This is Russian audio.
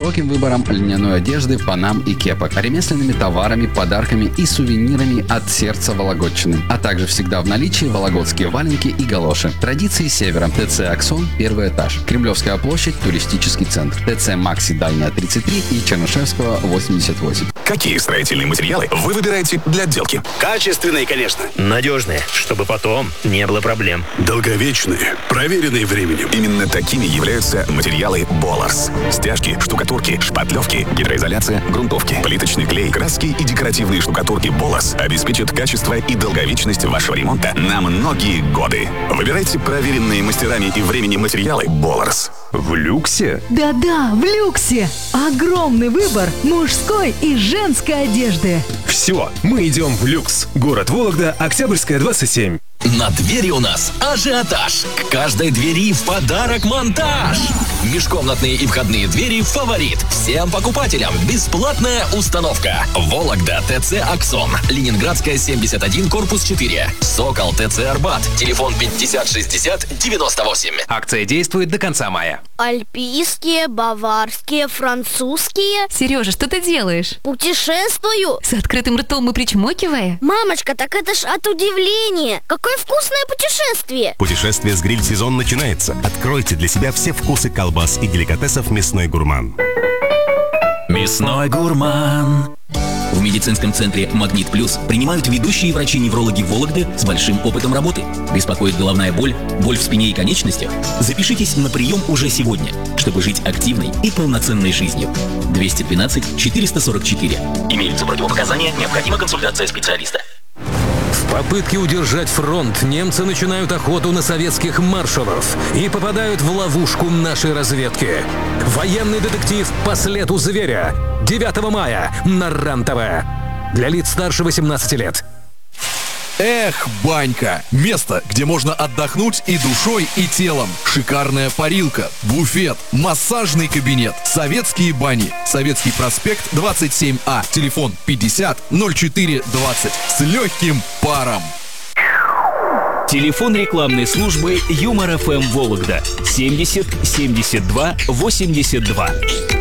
широким выбором льняной одежды, панам и кепок, ремесленными товарами, подарками и сувенирами от сердца Вологодчины, а также всегда в наличии вологодские валенки и галоши. Традиции севера. ТЦ «Аксон», первый этаж. Кремлевская площадь, туристический центр. ТЦ «Макси», Дальняя, 33 и Чернышевского, 88. Какие строительные материалы вы выбираете для отделки? Качественные, конечно. Надежные, чтобы потом не было проблем. Долговечные, проверенные временем. Именно такими являются материалы Боларс. Стяжки, штукатурки, шпатлевки, гидроизоляция, грунтовки, плиточный клей, краски и декоративные штукатурки Боларс обеспечат качество и долговечность вашего ремонта на многие годы. Выбирайте проверенные мастерами и временем материалы Боларс. В люксе? Да-да, в люксе. Огромный выбор мужской и женской одежды. Все, мы идем в люкс. Город Вологда, Октябрьская, 27. На двери у нас ажиотаж. К каждой двери в подарок монтаж. Межкомнатные и входные двери «Фаворит». Всем покупателям бесплатная установка. Вологда, ТЦ «Аксон». Ленинградская, 71, корпус 4. Сокол, ТЦ «Арбат». Телефон 50 60 98. Акция действует до конца мая. Альпийские, баварские, французские. Сережа, что ты делаешь? Путешествую. С открытым ртом и причмокивая? Мамочка, так это ж от удивления. Какое вкусное путешествие. Путешествие с гриль-сезон начинается. Откройте для себя все вкусы колбас и деликатесов «Мясной гурман». Мясной гурман. В медицинском центре «Магнит Плюс» принимают ведущие врачи-неврологи Вологды с большим опытом работы. Беспокоит головная боль, боль в спине и конечностях? Запишитесь на прием уже сегодня, чтобы жить активной и полноценной жизнью. 212-444. Имеются противопоказания, необходима консультация специалиста. В попытке удержать фронт немцы начинают охоту на советских маршалов и попадают в ловушку нашей разведки. Военный детектив «По следу зверя» 9 мая на РЕН-ТВ. Для лиц старше 18 лет. Эх, банька! Место, где можно отдохнуть и душой, и телом. Шикарная парилка, буфет, массажный кабинет, советские бани. Советский проспект, 27А. Телефон 50 04 20. С легким паром. Телефон рекламной службы Юмор ФМ Вологда 70 72 82.